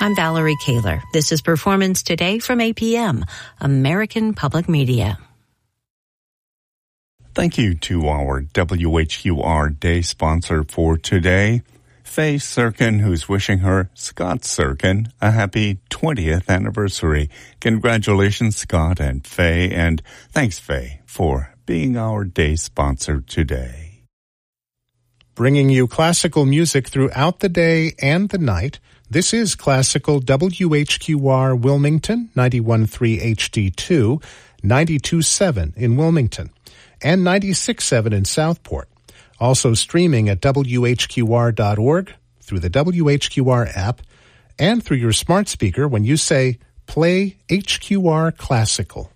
I'm Valerie Kaler. This is Performance Today from APM, American Public Media. Thank you to our WHQR Day sponsor for today, Faye Sirkin, who's wishing her, Scott Sirkin, a happy 20th anniversary. Congratulations, Scott and Faye, and thanks, Faye, for being our day sponsor today. Bringing you classical music throughout the day and the night, this is Classical WHQR Wilmington, 91.3 HD2, 92.7 in Wilmington, and 96.7 in Southport. Also streaming at WHQR.org, through the WHQR app, and through your smart speaker when you say, Play HQR Classical.